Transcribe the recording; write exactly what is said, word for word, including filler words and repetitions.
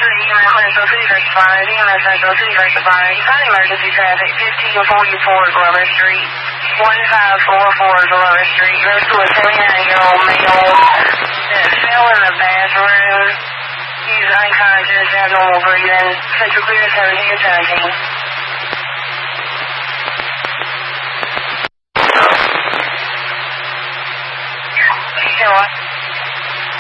E M S Central City First Responders, E M S Central City First Responders. You found emergency traffic, fifteen forty-four Glover Street, one five four four Glover Street. Goes to a seventy-nine-year-old male that fell in the bathroom. He's unconscious, abnormal breathing. Central clear seventeen seventeen.